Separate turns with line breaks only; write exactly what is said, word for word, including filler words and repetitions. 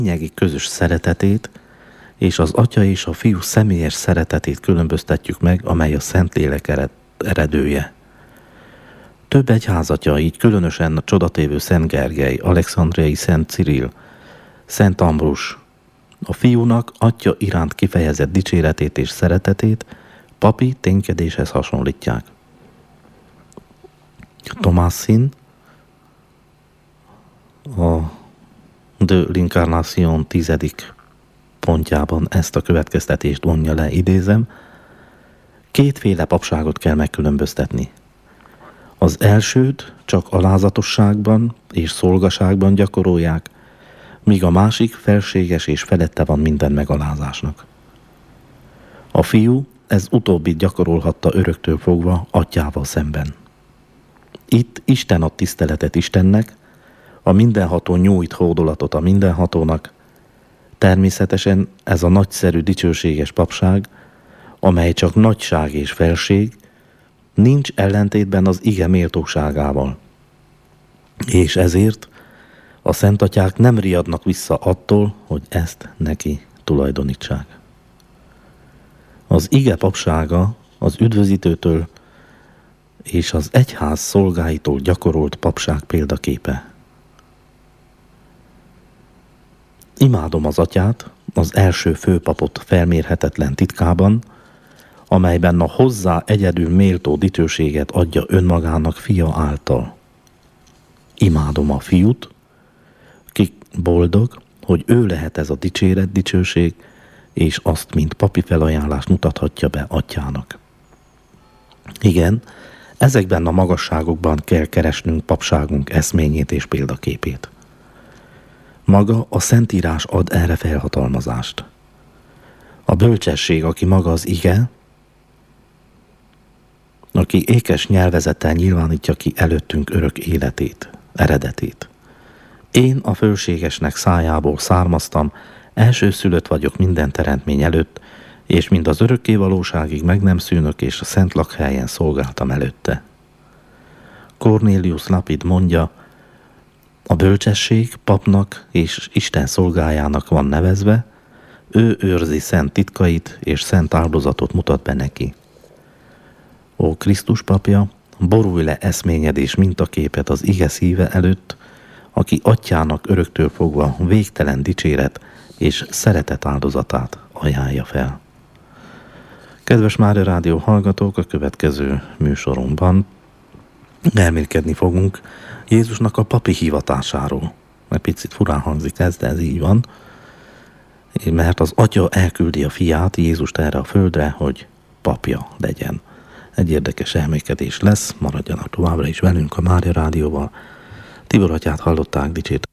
lényegi közös szeretetét, és az Atya és a Fiú személyes szeretetét különböztetjük meg, amely a Szentlélek ered, eredője. Több egyházatja, így különösen a csodatévő Szent Gergely, Alexandriai Szent Cirill, Szent Ambrus, a Fiúnak Atya iránt kifejezett dicséretét és szeretetét papi ténykedéshez hasonlítják. Thomasin a De l'Incarnation tizedik pontjában ezt a következtetést vonja le, idézem: kétféle papságot kell megkülönböztetni. Az elsőt csak alázatosságban és szolgaságban gyakorolják, míg a másik felséges és felette van minden megalázásnak. A Fiú ez utóbbit gyakorolhatta öröktől fogva Atyával szemben. Itt Isten ad tiszteletet Istennek, a mindenható nyújt hódolatot a mindenhatónak. Természetesen ez a nagyszerű, dicsőséges papság, amely csak nagyság és felség, nincs ellentétben az ige méltóságával. És ezért a szentatyák nem riadnak vissza attól, hogy ezt neki tulajdonítsák. Az ige papsága az üdvözítőtől és az egyház szolgáitól gyakorolt papság példaképe. Imádom az Atyát, az első főpapot felmérhetetlen titkában, amelyben a hozzá egyedül méltó dicsőséget adja önmagának Fia által. Imádom a Fiút, ki boldog, hogy ő lehet ez a dicséret, dicsőség, és azt, mint papi felajánlást mutathatja be Atyának. Igen, ezekben a magasságokban kell keresnünk papságunk eszményét és példaképét. Maga a Szentírás ad erre felhatalmazást. A bölcsesség, aki maga az ige, aki ékes nyelvezettel nyilvánítja ki előttünk örök életét, eredetét. Én a fölségesnek szájából származtam, elsőszülött vagyok minden teremtmény előtt, és mind az örökké valóságig meg nem szűnök, és a szent lakhelyen szolgáltam előtte. Cornelius Lapid mondja, a bölcsesség papnak és Isten szolgájának van nevezve, ő őrzi szent titkait és szent áldozatot mutat be neki. Ó Krisztus papja, borulj le eszményedés mintaképet az ige szíve előtt, aki Atyának öröktől fogva végtelen dicséret és szeretet áldozatát ajánlja fel. Kedves Mária Rádió hallgatók, a következő műsorunkban elmélkedni fogunk Jézusnak a papi hivatásáról. Egy picit furán hangzik ez, de ez így van. Mert az Atya elküldi a Fiát, Jézust erre a földre, hogy papja legyen. Egy érdekes elmélkedés lesz, maradjanak továbbra is velünk a Mária Rádióval. Tibor atyát hallották, dicsért